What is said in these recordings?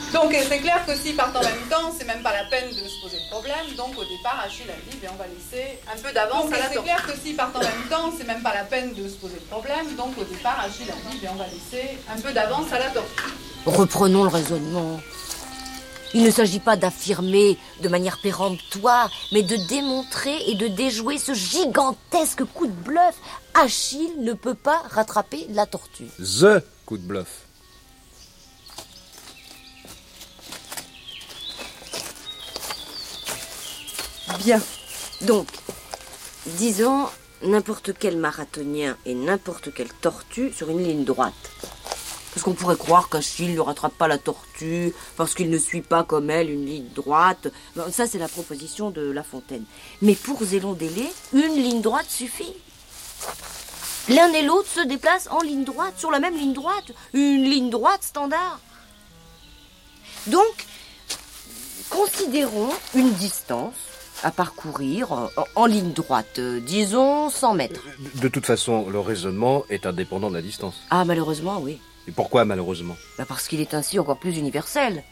Donc c'est clair que s'ils partent en même temps, c'est même pas la peine de se poser de problème. Donc au départ, Achille a dit, on va laisser un peu d'avance à la tortue. C'est clair que s'ils partent en même temps, c'est même pas la peine de se poser de problème. Donc au départ, Achille a dit, on va laisser un peu d'avance à la tortue. Reprenons le raisonnement. Il ne s'agit pas d'affirmer de manière péremptoire, mais de démontrer et de déjouer ce gigantesque coup de bluff. Achille ne peut pas rattraper la tortue. The coup de bluff. Bien. Donc, disons n'importe quel marathonien et n'importe quelle tortue sur une ligne droite. Parce qu'on pourrait croire qu'Achille ne rattrape pas la tortue, parce qu'il ne suit pas comme elle une ligne droite. Bon, ça, c'est la proposition de La Fontaine. Mais pour Zélon d'Élée, une ligne droite suffit. L'un et l'autre se déplacent en ligne droite, sur la même ligne droite. Une ligne droite standard. Donc, considérons une distance à parcourir en ligne droite, disons 100 mètres. De toute façon, le raisonnement est indépendant de la distance. Ah, malheureusement, oui. Et pourquoi malheureusement ? Parce qu'il est ainsi encore plus universel.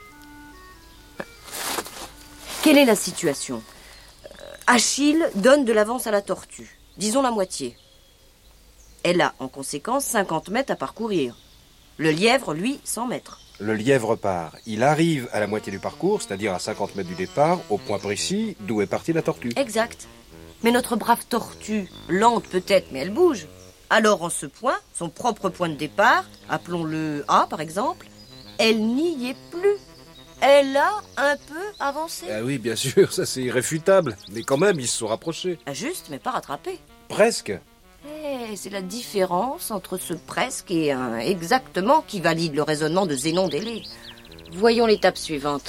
Quelle est la situation ? Achille donne de l'avance à la tortue, disons la moitié. Elle a en conséquence 50 mètres à parcourir. Le lièvre, lui, 100 mètres. Le lièvre part. Il arrive à la moitié du parcours, c'est-à-dire à 50 mètres du départ, au point précis d'où est partie la tortue. Exact. Mais notre brave tortue, lente peut-être, mais elle bouge. Alors en ce point, son propre point de départ, appelons-le A par exemple, elle n'y est plus. Elle a un peu avancé. Ah oui, bien sûr, ça c'est irréfutable. Mais quand même, ils se sont rapprochés. Juste, mais pas rattrapé. Presque. C'est la différence entre ce presque et un exactement qui valide le raisonnement de Zénon d'Élée. Voyons l'étape suivante.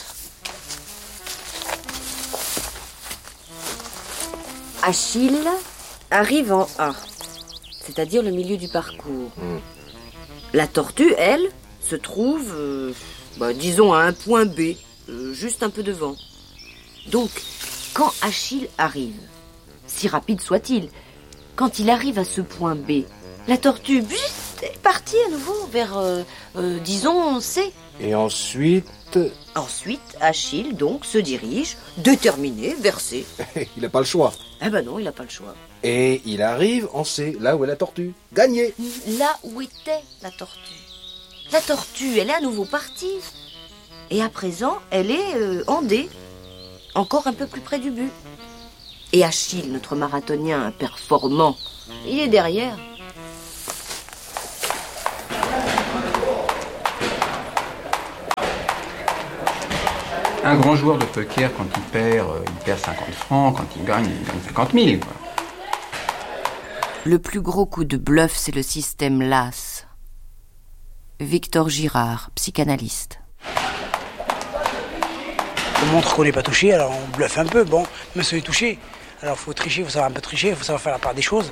Achille arrive en A, c'est-à-dire le milieu du parcours. La tortue, elle, se trouve, disons, à un point B, juste un peu devant. Donc, quand Achille arrive, si rapide soit-il, quand il arrive à ce point B, la tortue est partie à nouveau vers, disons, C. Et ensuite... Ensuite, Achille, donc, se dirige, déterminé, vers C. Il n'a pas le choix. Eh ben non, il n'a pas le choix. Et il arrive en C, là où est la tortue. Gagné. Là où était la tortue. La tortue, elle est à nouveau partie. Et à présent, elle est en D, encore un peu plus près du but. Et Achille, notre marathonien performant, il est derrière. Un grand joueur de poker, quand il perd 50 francs, quand il gagne 50 000. Quoi. Le plus gros coup de bluff, c'est le système LAS. Victor Girard, psychanalyste. On montre qu'on n'est pas touché, alors on bluffe un peu. Bon, mais on est touché. Alors il faut tricher, il faut savoir un peu tricher, il faut savoir faire la part des choses.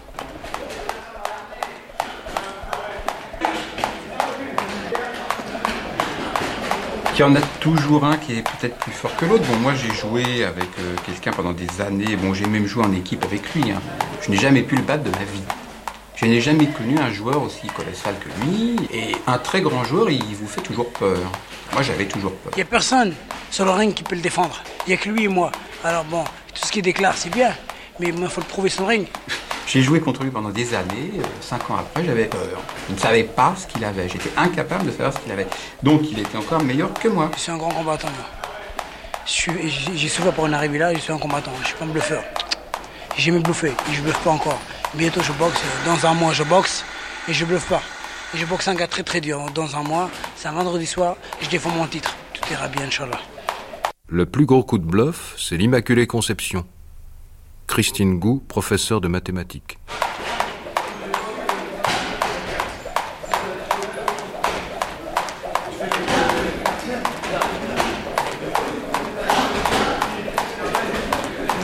Il y en a toujours un qui est peut-être plus fort que l'autre. Bon, moi j'ai joué avec quelqu'un pendant des années. Bon, j'ai même joué en équipe avec lui. Hein. Je n'ai jamais pu le battre de ma vie. Je n'ai jamais connu un joueur aussi colossal que lui. Et un très grand joueur, il vous fait toujours peur. Moi, j'avais toujours peur. Il n'y a personne sur le ring qui peut le défendre. Il n'y a que lui et moi. Alors bon, tout ce qu'il déclare, c'est bien. Mais il faut le prouver sur le ring. J'ai joué contre lui pendant des années. 5 ans après, j'avais peur. Je ne savais pas ce qu'il avait. J'étais incapable de savoir ce qu'il avait. Donc, il était encore meilleur que moi. Je suis un grand combattant, moi. J'ai souffert pour en arriver là, je suis un combattant. Je ne suis pas un bluffeur. J'ai jamais bluffé et je ne bluffe pas encore. Bientôt, je boxe. Dans un mois, je boxe et je ne bluffe pas. Et je boxe un gars très très dur. Dans un mois, c'est un vendredi soir, je défends mon titre. Tout ira bien, Inch'Allah. Le plus gros coup de bluff, c'est l'Immaculée Conception. Christine Gou, professeure de mathématiques.